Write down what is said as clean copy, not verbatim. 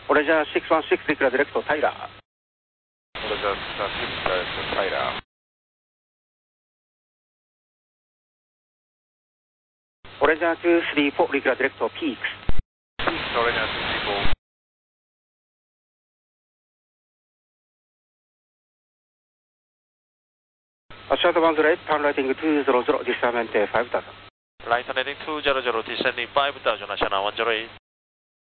Orange 616 Declare Direct Tyler. Orange 616 Direct Tyler. Orange 234 Declare Direct Peaks. Peaks, Orange 234. Short bound right, turn lighting 200, discernment 5000. Right heading 200, descending 5000, Ashana 108.